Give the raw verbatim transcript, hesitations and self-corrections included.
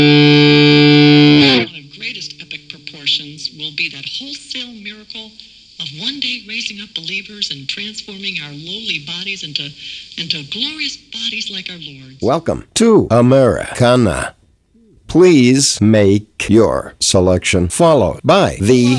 One of greatest epic proportions will be that wholesale miracle of one day raising up believers and transforming our lowly bodies into, into glorious bodies like our Lord's. Welcome to Americana. Please make your selection followed by the